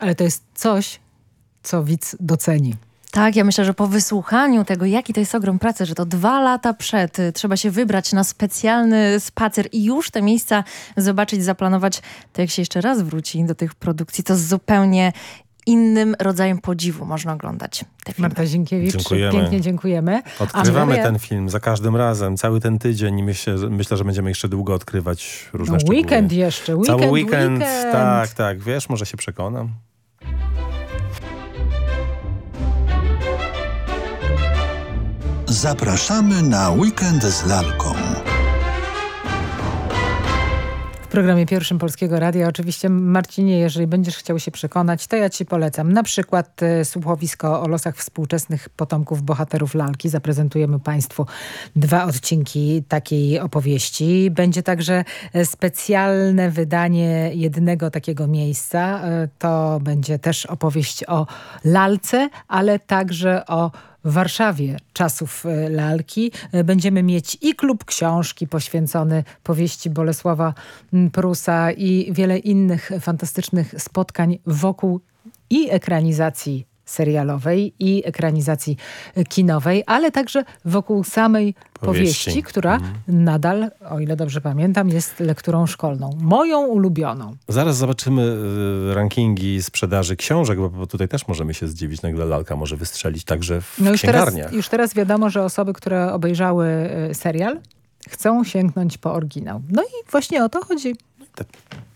Ale to jest coś, co widz doceni. Tak, ja myślę, że po wysłuchaniu tego, jaki to jest ogrom pracy, że to 2 lata przed trzeba się wybrać na specjalny spacer i już te miejsca zobaczyć, zaplanować, to jak się jeszcze raz wróci do tych produkcji, to zupełnie innym rodzajem podziwu można oglądać te filmy. Marta Zienkiewicz, Dziękujemy. pięknie dziękujemy. Odkrywamy ten film za każdym razem, cały ten tydzień i myślę, że będziemy jeszcze długo odkrywać różne szczegóły. Weekend jeszcze, Cały weekend. Tak, wiesz, może się przekonam. Zapraszamy na Weekend z lalką. W programie pierwszym Polskiego Radia oczywiście, Marcinie, jeżeli będziesz chciał się przekonać, to ja ci polecam na przykład słuchowisko o losach współczesnych potomków bohaterów lalki. Zaprezentujemy Państwu 2 odcinki takiej opowieści. Będzie także specjalne wydanie jednego takiego miejsca. To będzie też opowieść o lalce, ale także o Warszawie czasów lalki. Będziemy mieć i klub książki poświęcony powieści Bolesława Prusa i wiele innych fantastycznych spotkań wokół i ekranizacji serialowej i ekranizacji kinowej, ale także wokół samej powieści, która nadal, o ile dobrze pamiętam, jest lekturą szkolną. Moją ulubioną. Zaraz zobaczymy rankingi sprzedaży książek, bo tutaj też możemy się zdziwić. Nagle lalka może wystrzelić także w księgarniach. Już teraz wiadomo, że osoby, które obejrzały serial, chcą sięgnąć po oryginał. No i właśnie o to chodzi.